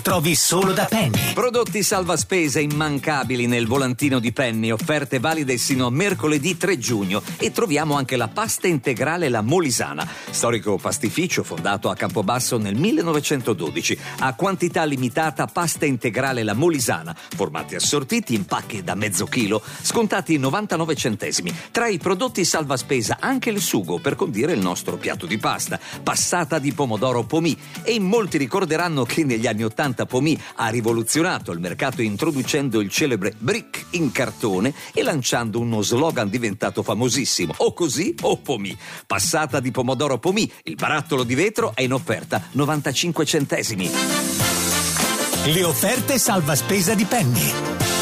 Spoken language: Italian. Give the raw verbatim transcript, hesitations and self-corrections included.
trovi solo da Penny. Prodotti salva spese immancabili nel volantino di Penny, offerte valide sino a mercoledì tre giugno, e troviamo anche la pasta integrale La Molisana, storico pastificio fondato a Campobasso nel millenovecentododici. A quantità limitata pasta integrale La Molisana, formati assortiti in pacche da mezzo chilo, scontati novantanove centesimi. Tra i prodotti salva spesa anche il sugo per condire il nostro piatto di pasta, passata di pomodoro Pomì, e in molti ricorderanno che negli anni ottanta Pomì ha rivoluzionato il mercato introducendo il celebre brick in cartone e lanciando uno slogan diventato famosissimo: o così o Pomì. Passata di pomodoro Pomì, il barattolo di vetro è in offerta novantacinque centesimi. Le offerte salva spesa di Penny.